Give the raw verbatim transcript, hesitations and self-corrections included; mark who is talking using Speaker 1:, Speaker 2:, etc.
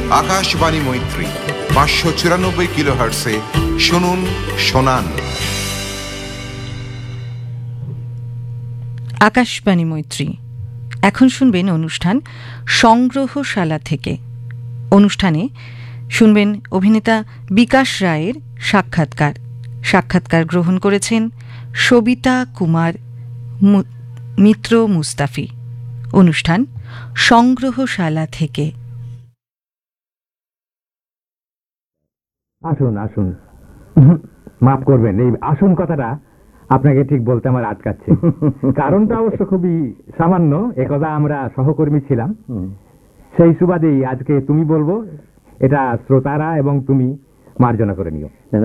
Speaker 1: আকাশবাণী মৈত্রী পাঁচশো চুরানব্বই কিলো হার্টসে শুনুন শোনান।
Speaker 2: আকাশবাণী মৈত্রী। এখন শুনবেন অনুষ্ঠান সংগ্রহশালা থেকে। অনুষ্ঠানে শুনবেন অভিনেতা বিকাশ রায়ের সাক্ষাৎকার। সাক্ষাৎকার গ্রহণ করেছেন সবিতা কুমার মিত্র মুস্তাফি। অনুষ্ঠান সংগ্রহশালা থেকে।
Speaker 3: আসুন আসুন, মাফ করবেন, এই আসুন কথাটা আপনাকে ঠিক বলতে আমার আটকাচ্ছে। কারণটা অবশ্য খুবই সামান্য, একদা আমরা সহকর্মী ছিলাম, সেই সুবাদেই আজকে তুমি বলবো, এটা শ্রোতারা এবং তুমি মার্জনা করে নিও।